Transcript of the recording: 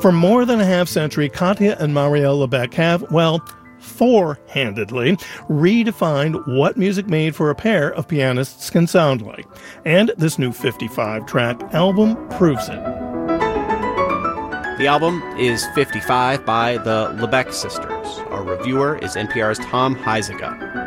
For more than a half century, Katya and Marielle Lebec have, well, four-handedly redefined what music made for a pair of pianists can sound like. And this new 55-track album proves it. The album is 55 by the Lebec sisters. Our reviewer is NPR's Tom Huizenga.